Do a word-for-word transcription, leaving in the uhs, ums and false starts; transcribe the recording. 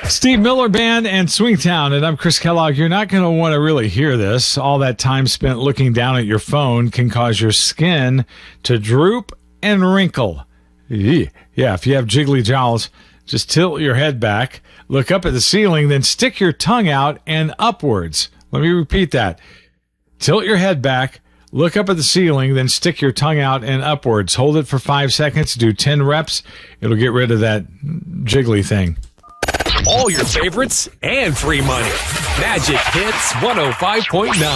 Steve Miller Band and Swingtown, and I'm Chris Kellogg. You're not going to want to really hear this. All that time spent looking down at your phone can cause your skin to droop and wrinkle. Yeah, if you have jiggly jowls, just tilt your head back, look up at the ceiling, then stick your tongue out and upwards. Let me repeat that. Tilt your head back, look up at the ceiling, then stick your tongue out and upwards. Hold it for five seconds. Do ten reps. It'll get rid of that jiggly thing. All your favorites and free money. Magic Hits one oh five point nine.